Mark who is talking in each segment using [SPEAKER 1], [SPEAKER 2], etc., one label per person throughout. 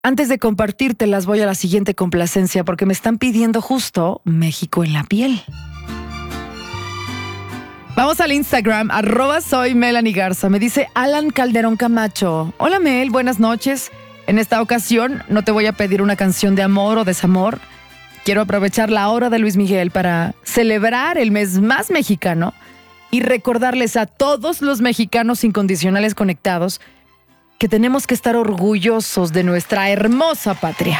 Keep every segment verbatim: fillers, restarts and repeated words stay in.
[SPEAKER 1] Antes de compartírtelas, voy a la siguiente complacencia porque me están pidiendo justo México en la piel. Vamos al Instagram, arroba soy Melanie Garza. Me dice Alan Calderón Camacho. Hola Mel, buenas noches. En esta ocasión no te voy a pedir una canción de amor o desamor. Quiero aprovechar la hora de Luis Miguel para celebrar el mes más mexicano y recordarles a todos los mexicanos incondicionales conectados que tenemos que estar orgullosos de nuestra hermosa patria.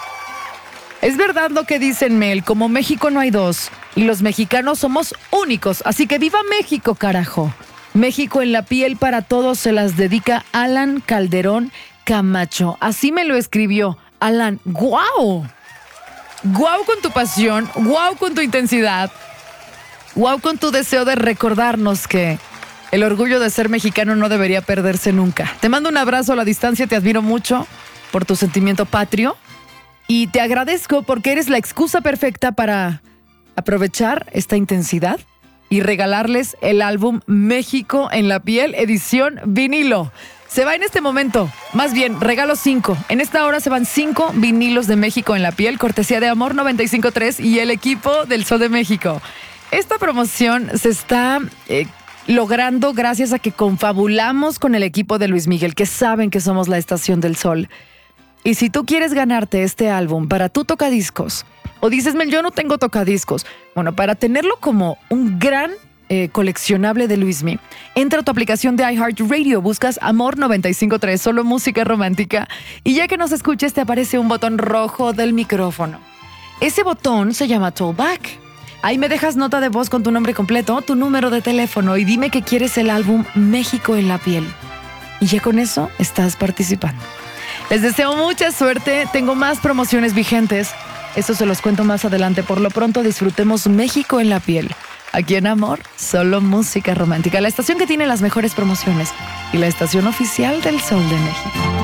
[SPEAKER 1] Es verdad lo que dicen, Mel, como México no hay dos, y los mexicanos somos únicos, así que ¡viva México, carajo! México en la piel para todos se las dedica Alan Calderón Camacho. Así me lo escribió Alan. ¡Guau! ¡Guau con tu pasión! ¡Guau con tu intensidad! ¡Guau con tu deseo de recordarnos que el orgullo de ser mexicano no debería perderse nunca! Te mando un abrazo a la distancia, te admiro mucho por tu sentimiento patrio y te agradezco porque eres la excusa perfecta para aprovechar esta intensidad y regalarles el álbum México en la piel, edición vinilo. Se va en este momento, más bien, regalo cinco. En esta hora se van cinco vinilos de México en la piel, cortesía de Amor noventa y cinco punto tres y el equipo del Sol de México. Esta promoción se está eh, logrando gracias a que confabulamos con el equipo de Luis Miguel, que saben que somos la Estación del Sol. Y si tú quieres ganarte este álbum para tu tocadiscos, o dices, Mel, yo no tengo tocadiscos, bueno, para tenerlo como un gran eh, coleccionable de Luismi, entra a tu aplicación de iHeartRadio, buscas Amor noventa y cinco punto tres, solo música romántica, y ya que nos escuches te aparece un botón rojo del micrófono. Ese botón se llama Tollback. Ahí me dejas nota de voz con tu nombre completo, tu número de teléfono y dime que quieres el álbum México en la piel. Y ya con eso estás participando. Les deseo mucha suerte, tengo más promociones vigentes. Eso se los cuento más adelante. Por lo pronto disfrutemos México en la piel. Aquí en Amor, solo música romántica. La estación que tiene las mejores promociones y la estación oficial del Sol de México.